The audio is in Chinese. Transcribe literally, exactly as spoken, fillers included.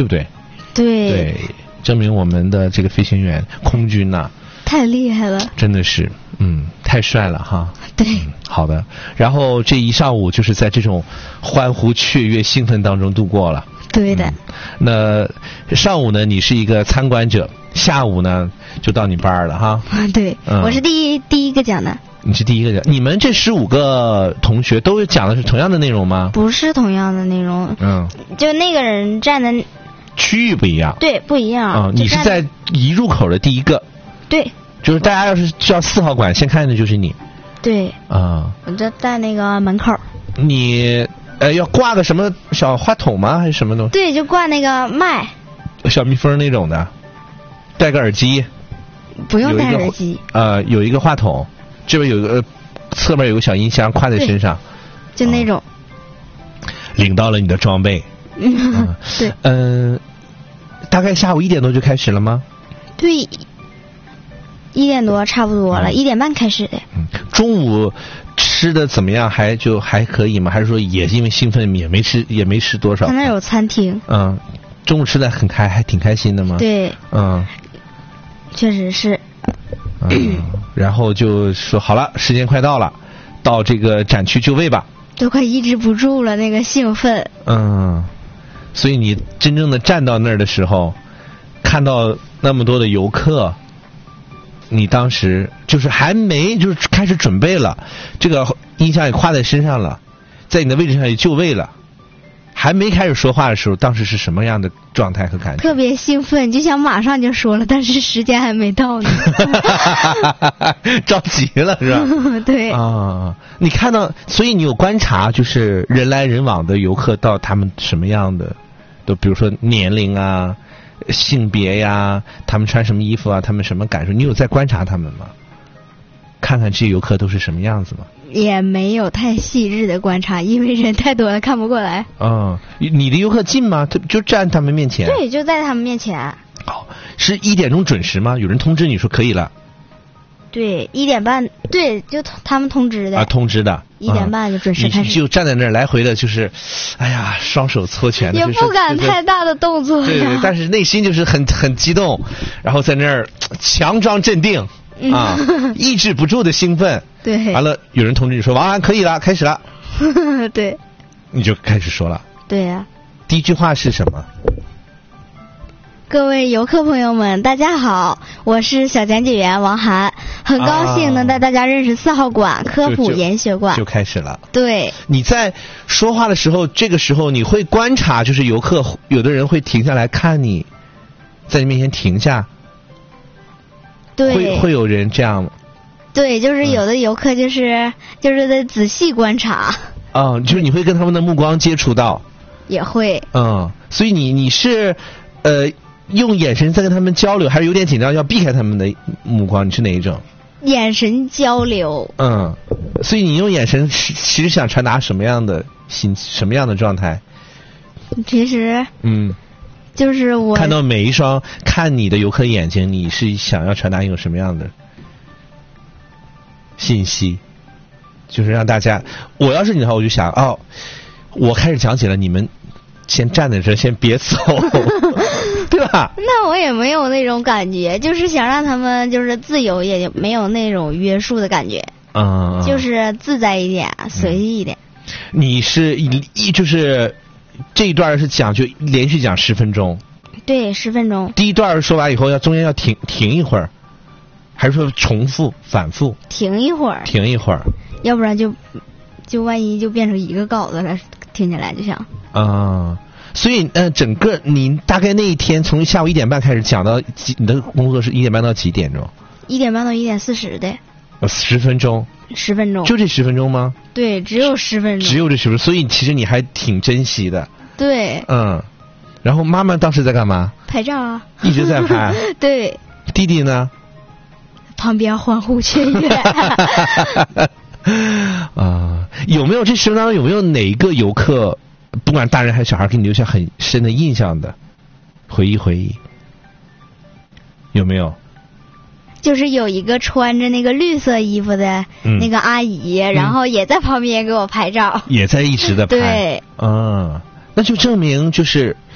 对不对？ 对对，证明我们的这个飞行员空军呐、啊， 太厉害了， 真的是，嗯，太帅了哈。 对、 嗯，好的。然后这一上午就是在这种欢呼雀跃、兴奋当中度过了。 对的。 嗯、那上午呢，你是一个参观者，下午呢就到你班了哈。 对、嗯，我是第一第一个讲的。 你是第一个讲，你们这十五个同学都讲的是同样的内容吗？ 不是同样的内容。 嗯。 就那个人站的区域不一样。 对，不一样。 嗯，你是在一入口的第一个。 对。 就是大家要是叫四号馆，先看的就是你。 对。 啊、嗯。 我就在那个门口。 你呃要挂个什么小话筒吗？还是什么东西？ 对，就挂那个麦。 小蜜蜂那种的，戴个耳机。 不用戴耳机。 呃，有一个话筒，这边有一个，侧面有个小音箱挎在身上。 就那种。 啊、领到了你的装备。 嗯。对。 嗯、呃，大概下午一点多就开始了吗？ 对。一点多差不多了，嗯、一点半开始的。 嗯，中午吃的怎么样？还就还可以吗？还是说也因为兴奋也没吃也没吃多少？ 他那有餐厅。 嗯，中午吃的很开，还挺开心的吗？ 对。 嗯， 确实是。 嗯，然后就说好了，时间快到了，到这个展区就位吧。 都快抑制不住了，那个兴奋。 嗯，所以你真正的站到那儿的时候，看到那么多的游客。你当时就是还没就是开始准备了，这个音箱也挎在身上了，在你的位置上也就位了，还没开始说话的时候，当时是什么样的状态和感觉？ 特别兴奋，就想马上就说了，但是时间还没到呢。 着急了是吧？ 对啊，你看到，所以你有观察，就是人来人往的游客到他们什么样的，都比如说年龄啊。性别呀，他们穿什么衣服啊？他们什么感受？你有在观察他们吗？看看这些游客都是什么样子吗？ 也没有太细致的观察，因为人太多了，看不过来。 嗯，你的游客近吗？就站他们面前？ 对，就在他们面前。 好，是一点钟准时吗？有人通知你说可以了？ 对，一点半，对，就他们通知的。 啊，通知的。 一点半就准时开始。 你就站在那儿来回的，就是，哎呀，双手搓拳的。 也不敢太大的动作呀。 对对，但是内心就是很很激动，然后在那儿强装镇定啊，抑制不住的兴奋。 对。 完了，有人通知你说王安可以了，开始了。 对。 你就开始说了。 对呀、啊。 第一句话是什么？ 各位游客朋友们，大家好，我是小讲解员王涵，很高兴能带大家认识四号馆、啊、科普研学馆。 就开始了。 对。 你在说话的时候，这个时候你会观察，就是游客有的人会停下来看你，在你面前停下。 对。 会会有人这样。 对，就是有的游客就是、嗯、就是在仔细观察。 啊、嗯，就是你会跟他们的目光接触到。 也会。 嗯，所以你你是呃。用眼神在跟他们交流，还是有点紧张要避开他们的目光？你是哪一种？ 眼神交流。 嗯，所以你用眼神其实想传达什么样的心什么样的状态？ 其实嗯， 就是我看到每一双看你的游客眼睛，你是想要传达一种什么样的信息？就是让大家，我要是你的话，我就想哦，我开始讲解了，你们先站在这，先别走。对吧？ 那我也没有那种感觉，就是想让他们就是自由，也没有那种约束的感觉。 嗯， 就是自在一点，随意一点。 嗯、你是一就是这一段是讲就连续讲十分钟。 对，十分钟。 第一段说完以后，要中间要停停一会儿，还是说重复反复？ 停一会儿。 停一会儿。 要不然就就万一就变成一个稿子了，听起来就像。 啊。所以呃，整个你大概那一天从下午一点半开始讲到几，你的工作是一点半到几点钟？ 一点半到一点四十的。 呃，十分钟。 十分钟。 就这十分钟吗？ 对，只有十分钟。 只有这十分钟，所以其实你还挺珍惜的。 对。 嗯，然后妈妈当时在干嘛？ 拍照啊。 一直在拍。 对。 弟弟呢？ 旁边欢呼雀跃。 啊，有没有这十分钟当中有没有哪一个游客？不管大人还是小孩，给你留下很深的印象的，回忆回忆，有没有？ 就是有一个穿着那个绿色衣服的那个阿姨，嗯、然后也在旁边给我拍照， 也在一直的拍。 对， 嗯，那就证明就是